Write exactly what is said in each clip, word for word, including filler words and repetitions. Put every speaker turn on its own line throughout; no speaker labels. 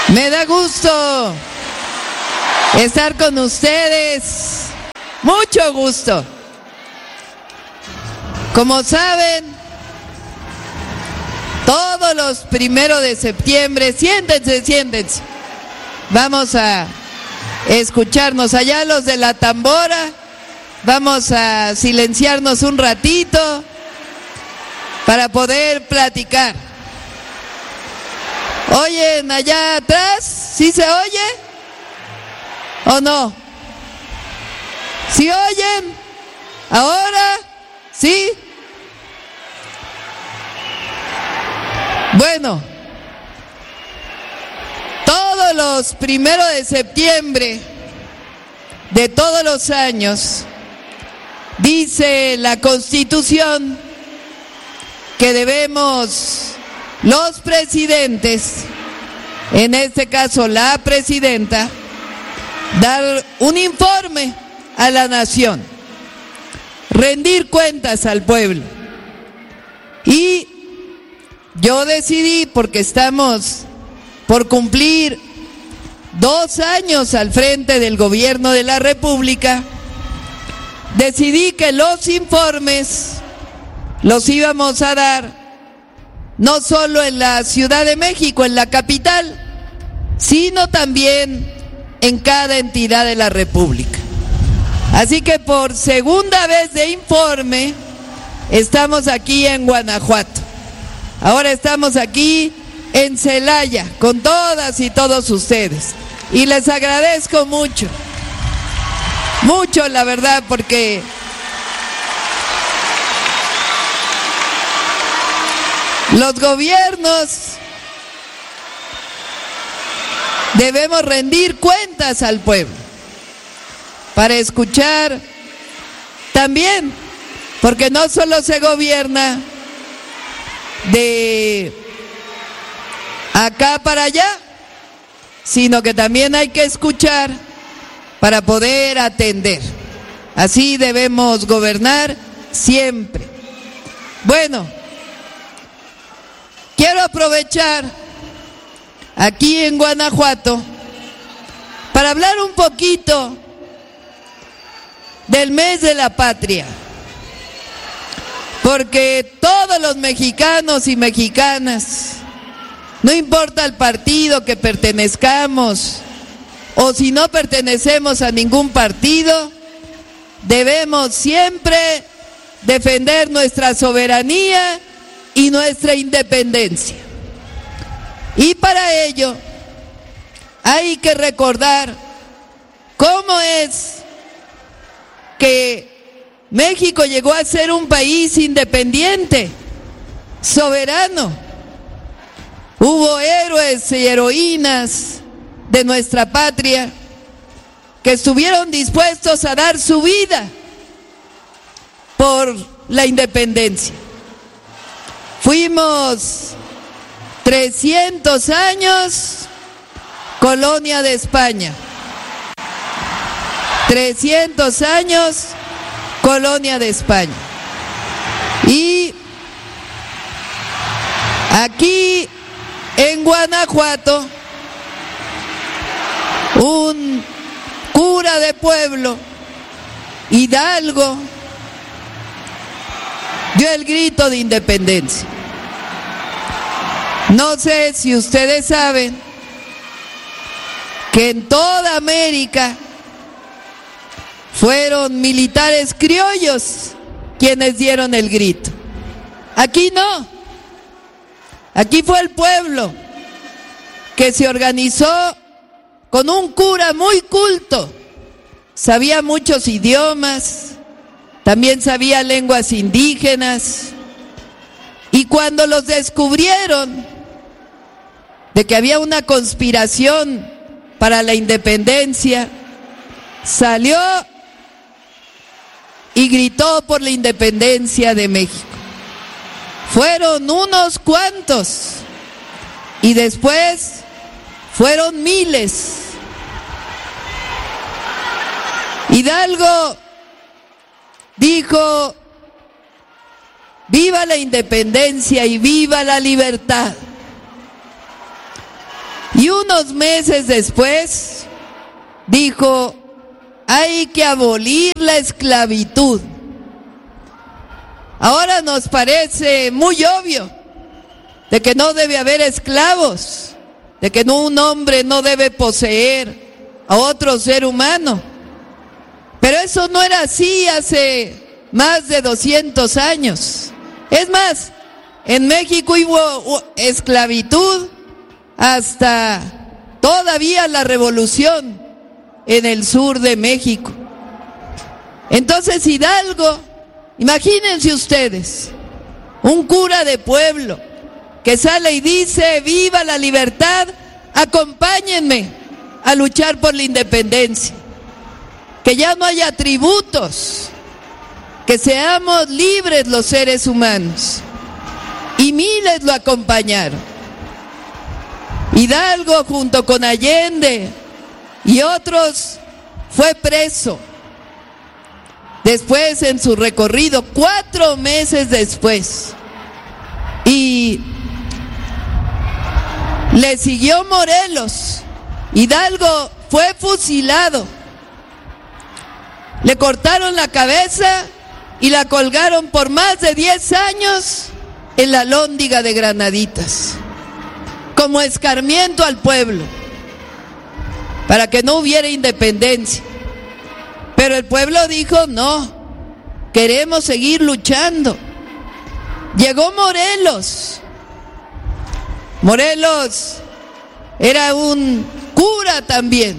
Me da gusto estar con ustedes, mucho gusto. Como saben, todos los primeros de septiembre, siéntense, siéntense, vamos a escucharnos. Allá los de la tambora, vamos a silenciarnos un ratito para poder platicar. ¿Oyen allá atrás? ¿Sí se oye? ¿O no? ¿Sí oyen? ¿Ahora? ¿Sí? Bueno, todos los primeros de septiembre de todos los años, dice la Constitución que debemos los presidentes, en este caso la presidenta, dar un informe a la nación, rendir cuentas al pueblo. Y yo decidí, porque estamos por cumplir dos años al frente del gobierno de la República, decidí que los informes los íbamos a dar no solo en la Ciudad de México, en la capital, sino también en cada entidad de la República. Así que por segunda vez de informe, estamos aquí en Guanajuato. Ahora estamos aquí en Celaya, con todas y todos ustedes. Y les agradezco mucho, mucho la verdad, porque los gobiernos debemos rendir cuentas al pueblo para escuchar también, porque no solo se gobierna de acá para allá, sino que también hay que escuchar para poder atender. Así debemos gobernar siempre. Bueno, quiero aprovechar aquí en Guanajuato para hablar un poquito del mes de la patria, porque todos los mexicanos y mexicanas, no importa el partido que pertenezcamos o si no pertenecemos a ningún partido, debemos siempre defender nuestra soberanía y nuestra independencia. Y para ello hay que recordar cómo es que México llegó a ser un país independiente, soberano. Hubo héroes y heroínas de nuestra patria que estuvieron dispuestos a dar su vida por la independencia. Fuimos trescientos años colonia de España. trescientos años colonia de España. Y aquí en Guanajuato, un cura de pueblo, Hidalgo, dio el grito de independencia. No sé si ustedes saben que en toda América fueron militares criollos quienes dieron el grito. Aquí no. Aquí fue el pueblo que se organizó con un cura muy culto. Sabía muchos idiomas, también sabía lenguas indígenas. Y cuando los descubrieron de que había una conspiración para la independencia, salió y gritó por la independencia de México. Fueron unos cuantos y después fueron miles. Hidalgo dijo: viva la independencia y viva la libertad. Y unos meses después dijo, hay que abolir la esclavitud. Ahora nos parece muy obvio de que no debe haber esclavos, de que un hombre no debe poseer a otro ser humano. Pero eso no era así hace más de doscientos años. Es más, en México hubo esclavitud hasta todavía la revolución en el sur de México. Entonces Hidalgo, imagínense ustedes, un cura de pueblo que sale y dice, viva la libertad, acompáñenme a luchar por la independencia, que ya no haya tributos, que seamos libres los seres humanos. Y miles lo acompañaron. Hidalgo junto con Allende y otros fue preso. Después en su recorrido, cuatro meses después, y le siguió Morelos. Hidalgo fue fusilado, le cortaron la cabeza y la colgaron por más de diez años en la Alhóndiga de Granaditas, como escarmiento al pueblo, para que no hubiera independencia. Pero el pueblo dijo, no, queremos seguir luchando. Llegó Morelos. Morelos era un cura también,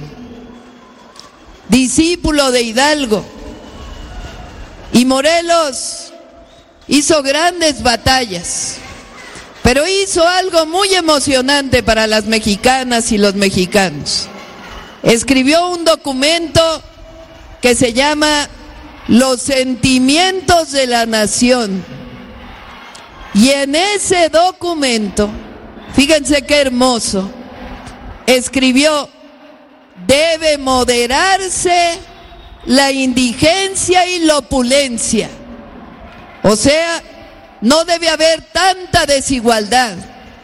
discípulo de Hidalgo. Y Morelos hizo grandes batallas, pero hizo algo muy emocionante para las mexicanas y los mexicanos. Escribió un documento que se llama Los Sentimientos de la Nación. Y en ese documento, fíjense qué hermoso, escribió, debe moderarse la indigencia y la opulencia. O sea, no debe haber tanta desigualdad.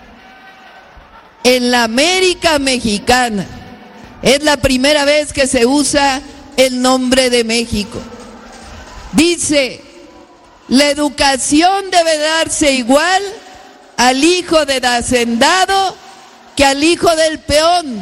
En la América mexicana es la primera vez que se usa el nombre de México. Dice, la educación debe darse igual al hijo del hacendado que al hijo del peón.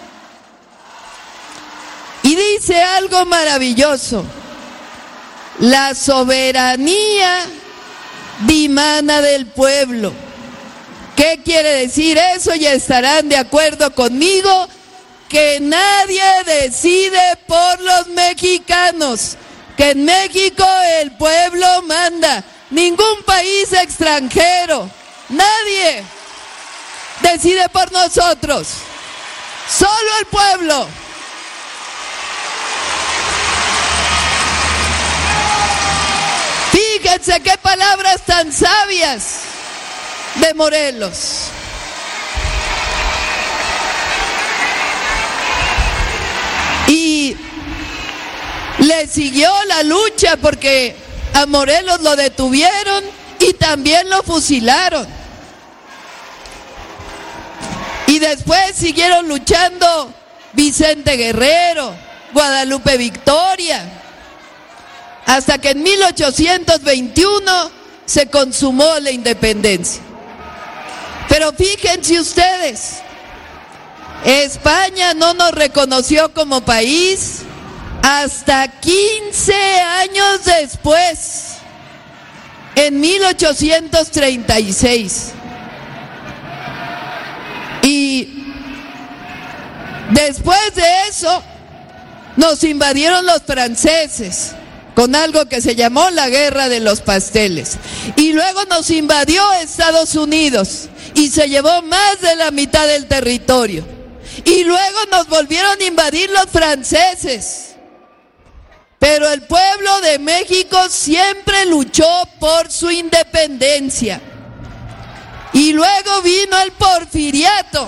Y dice algo maravilloso, la soberanía dimana del pueblo. ¿Qué quiere decir eso? Ya estarán de acuerdo conmigo, que nadie decide por los mexicanos, que en México el pueblo manda, ningún país extranjero, nadie decide por nosotros, solo el pueblo. Fíjense qué palabras tan sabias de Morelos. Y le siguió la lucha porque a Morelos lo detuvieron y también lo fusilaron. Y después siguieron luchando Vicente Guerrero, Guadalupe Victoria, hasta que en mil ochocientos veintiuno se consumó la independencia. Pero fíjense ustedes, España no nos reconoció como país hasta quince años después, en mil ochocientos treinta y seis. Y después de eso nos invadieron los franceses con algo que se llamó la Guerra de los Pasteles. Y luego nos invadió Estados Unidos y se llevó más de la mitad del territorio. Y luego nos volvieron a invadir los franceses. Pero el pueblo de México siempre luchó por su independencia. Y luego vino el porfiriato,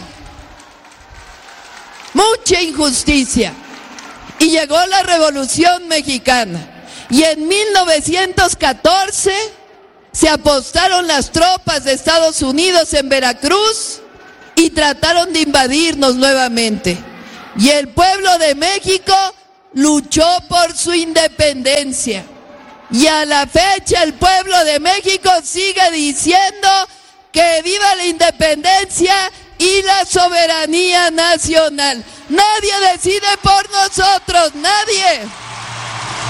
mucha injusticia, y llegó la Revolución Mexicana. Y en mil novecientos catorce se apostaron las tropas de Estados Unidos en Veracruz y y trataron de invadirnos nuevamente. Y el pueblo de México luchó por su independencia. Y a la fecha el pueblo de México sigue diciendo que viva la independencia y la soberanía nacional. Nadie decide por nosotros, nadie.